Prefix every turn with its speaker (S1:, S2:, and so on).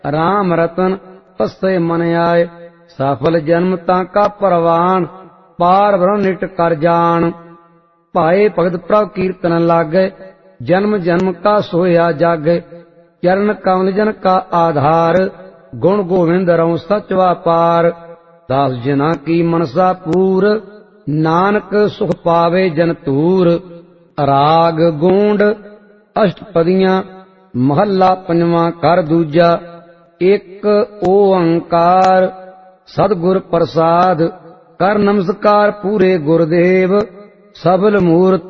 S1: राम रतन पस्से मन आए, सफल जन्म ताका परवान, पार ब्रह्म निट कर जान। पाए भगत प्रभ कीर्तन लागे, जन्म जन्म का सोया जागे। चरण कमल जन का आधार, गुण गोविंद रऊं सच वापार। दास जना की मनसा पूर, नानक सुख पावे जन तूर। राग गूंड अष्टपदियां, महला पंजवां कर दूजा। एक ओंकार सतगुर प्रसाद, कर नमस्कार पूरे गुरदेव। सबल मूरत